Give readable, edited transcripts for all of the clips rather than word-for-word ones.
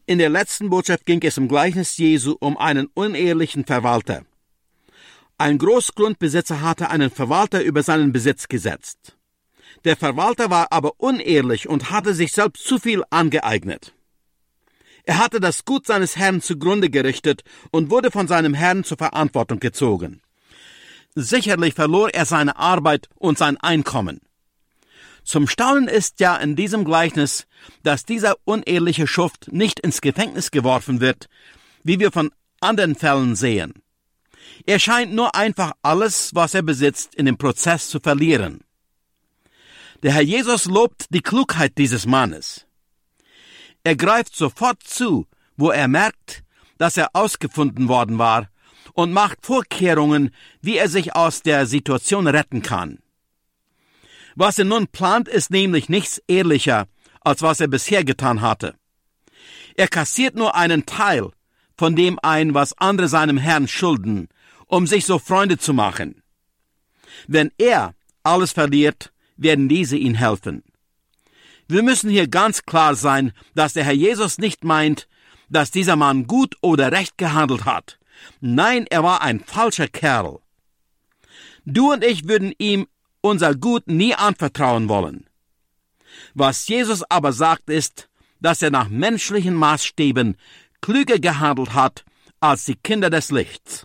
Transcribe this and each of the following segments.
In der letzten Botschaft ging es im Gleichnis Jesu um einen unehrlichen Verwalter. Ein Großgrundbesitzer hatte einen Verwalter über seinen Besitz gesetzt. Der Verwalter war aber unehrlich und hatte sich selbst zu viel angeeignet. Er hatte das Gut seines Herrn zugrunde gerichtet und wurde von seinem Herrn zur Verantwortung gezogen. Sicherlich verlor er seine Arbeit und sein Einkommen. Zum Staunen ist ja in diesem Gleichnis, dass dieser unehrliche Schuft nicht ins Gefängnis geworfen wird, wie wir von anderen Fällen sehen. Er scheint nur einfach alles, was er besitzt, in dem Prozess zu verlieren. Der Herr Jesus lobt die Klugheit dieses Mannes. Er greift sofort zu, wo er merkt, dass er ausgefunden worden war, und macht Vorkehrungen, wie er sich aus der Situation retten kann. Was er nun plant, ist nämlich nichts ehrlicher, als was er bisher getan hatte. Er kassiert nur einen Teil von dem ein, was andere seinem Herrn schulden, um sich so Freunde zu machen. Wenn er alles verliert, werden diese ihm helfen. Wir müssen hier ganz klar sein, dass der Herr Jesus nicht meint, dass dieser Mann gut oder recht gehandelt hat. Nein, er war ein falscher Kerl. Du und ich würden ihm unser Gut nie anvertrauen wollen. Was Jesus aber sagt, ist, dass er nach menschlichen Maßstäben klüger gehandelt hat als die Kinder des Lichts.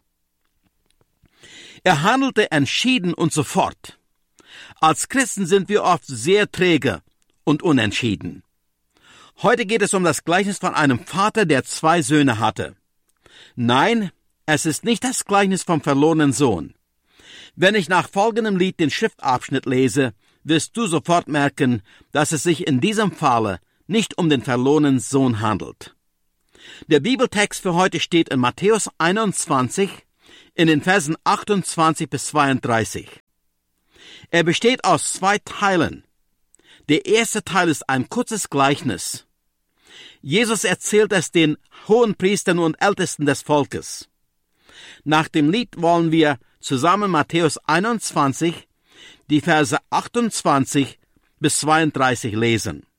Er handelte entschieden und sofort. Als Christen sind wir oft sehr träge und unentschieden. Heute geht es um das Gleichnis von einem Vater, der 2 Söhne hatte. Nein, es ist nicht das Gleichnis vom verlorenen Sohn. Wenn ich nach folgendem Lied den Schriftabschnitt lese, wirst du sofort merken, dass es sich in diesem Falle nicht um den verlorenen Sohn handelt. Der Bibeltext für heute steht in Matthäus 21, in den Versen 28 bis 32. Er besteht aus 2 Teilen. Der erste Teil ist ein kurzes Gleichnis. Jesus erzählt es den Hohenpriestern und Ältesten des Volkes. Nach dem Lied wollen wir zusammen Matthäus 21, die Verse 28 bis 32 lesen.